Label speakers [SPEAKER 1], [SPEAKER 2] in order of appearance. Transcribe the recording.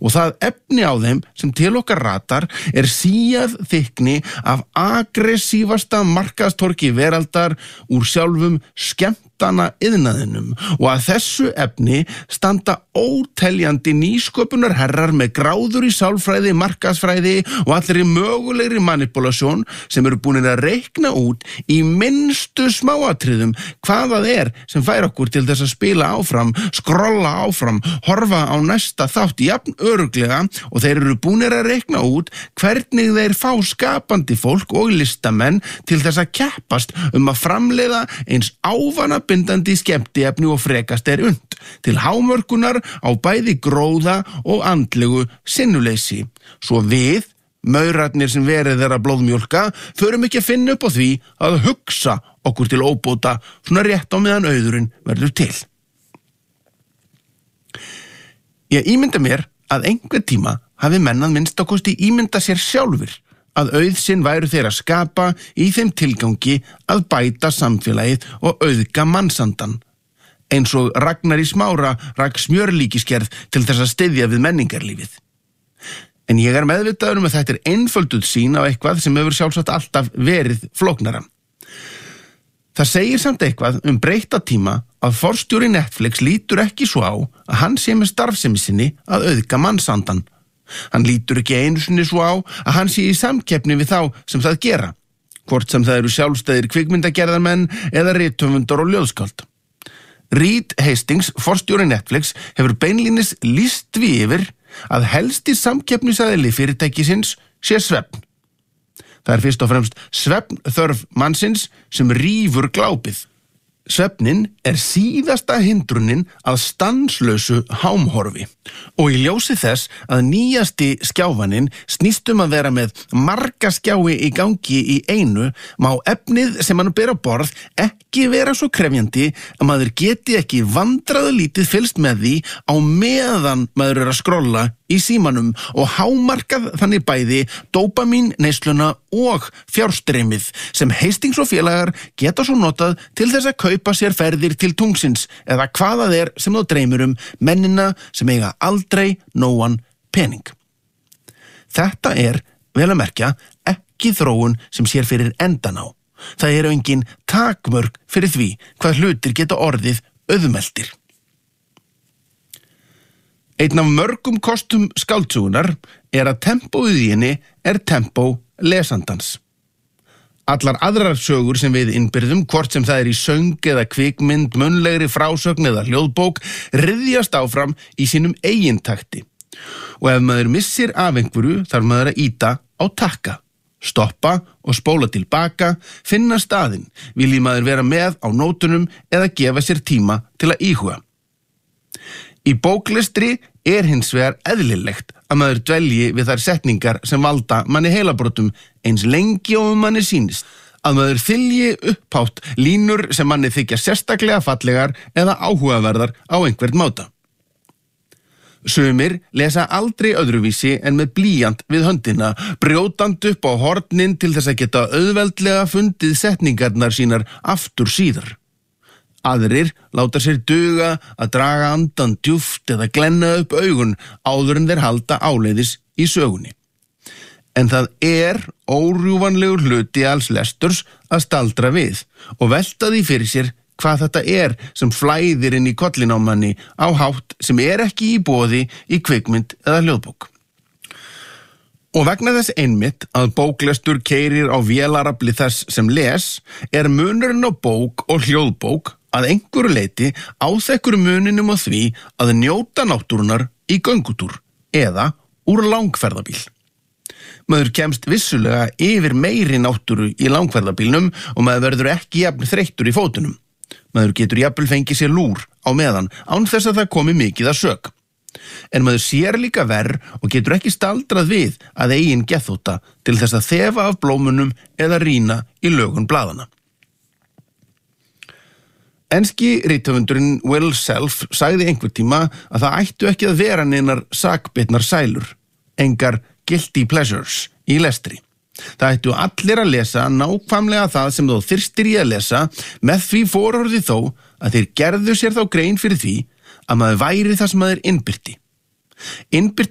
[SPEAKER 1] og það efni á þeim sem til okkar ratar síað þykni af aggressívasta markaðstorgi veraldar úr sjálfum skemmtana iðnaðinum og að þessu efni standa óteljandi nýsköpunarherrar með gráður í sálfræði, markaðsfræði og allri mögulegri manipulasjón sem eru búin að reikna út í minnstu smáatriðum hvað það sem fær okkur til þess að spila áfram, skrolla áfram, horfa á næsta þátt jafn örugglega og þeir eru búnir að reikna út hvernig þeir fá skapandi fólk og listamenn til þess að keppast að framleiða eins ávanabindandi skemmtiefni og frekast unnt til hámörkunar á bæði gróða og andlegu sinnuleysi. Svo við, maurarnir sem verið að blóðmjólka, förum ekki að finna upp á því að hugsa okkur til óbóta svona rétt á meðan auðurinn verður til. Ég ímynda mér að einhvern tíma hafi menn að minnsta kosti ímynda sér sjálfur að auð sinn væru þeir að skapa í þeim tilgangi að bæta samfélagið og auðga mannsandan. Eins og Ragnar í Smára rak smjörlíkisgerð til þess að styðja við menningarlífið. En ég meðvitaður að þetta einfölduð sýn á eitthvað sem hefur sjálfsagt alltaf verið flóknara. Það segir samt eitthvað breytta tíma að forstjóri Netflix lítur ekki svo á að hann sé með starfsemi sinni að auðga mannsandan. Hann lítur ekki einu sinni svo á að hann sé í samkeppni við þá sem það gera, hvort sem það eru sjálfstæðir kvikmyndagerðarmenn eða rithöfundar og ljóðskáld. Reed Hastings, forstjóri Netflix, hefur beinlínis lýst því yfir að helsti samkeppnisaðili fyrirtækisins sé svefn. Það fyrst og fremst svefnþörf mannsins sem rífur glápið. Svefnin síðasta hindrunin að stanslausu hámhorfi og í ljósi þess að nýjasti skjáfaninn snýst að vera með marga skjái í gangi í einu má efnið sem hann ber á borð ekki vera svo krefjandi að maður geti ekki vandræðalítið fylgst með því á meðan maður að skrolla í símanum og hámarkað þannig bæði dópamín neysluna og fjárstreymið sem Hastings og félagar geta svo notað til þess að kaupa sér ferðir til tungsins eða hvað það sem þá dreymir mennina sem eiga aldrei nógan pening. Þetta vel að merkja, ekki þróun sem sér fyrir endan á. Það eru engin takmörk fyrir því hvað hlutir geta orðið auðmeltir. Einn af mörgum kostum skáldsögunar að tempóið í henni tempó lesandans. Allar aðrar sögur sem við innbyrðum, hvort sem það í söng eða kvikmynd, munnlegri frásögn eða hljóðbók, ryðjast áfram í sínum eigin takti. Og ef maður missir af einhverju þarf maður að ýta á takka, stoppa og spóla tilbaka, finna staðinn, vilji maður vera með á nótunum eða gefa sér tíma til að íhuga. Í bóklestri hins vegar eðlilegt að maður dvelji við þær setningar sem valda manni heilabrotum eins lengi og manni sýnist, að maður þylji upphátt línur sem manni þykja sérstaklega fallegar eða áhugaverðar á einhvern máta. Sumir lesa aldrei öðruvísi en með blýant við höndina, brjótand upp á hornin til þess að geta auðveldlega fundið setningarnar sínar aftur síðar. Aðrir láta sér duga að draga andan djúpt eða glenna upp augun áður en þeir halda áleiðis í sögunni. En það órjúfanlegur hluti alls lesturs að staldra við og velta því fyrir sér hvað þetta sem flæðir inn í kollinn á manni á hátt sem ekki í boði í kvikmynd eða hljóðbók. Og vegna þess einmitt að bóklestur keyrir á vélarafli þess sem les munurinn á bók og hljóðbók að einhverju leyti áþekkur muninum á því að njóta náttúrunar í göngutúr eða úr langferðabíl. Maður kemst vissulega yfir meiri náttúru í langferðabílnum og maður verður ekki jafn þreyttur í fótunum. Maður getur jafnvel fengið sér lúr á meðan án þess að það komi mikið að sök. En maður sér líka verr og getur ekki staldrað við að eigin geðþótta til þess að þefa af blómunum eða rýna í lögun blaðana. Enski rithöfundurinn Will Self sagði einhvern tíma að það ættu ekki að vera neinar sakbitnar sælur, engar guilty pleasures í lestri. Það ættu allir að lesa nákvæmlega það sem þú þyrstir í að lesa með því fororði þó að þeir gerðu sér þá grein fyrir því að maður væri það sem maður innbyrti.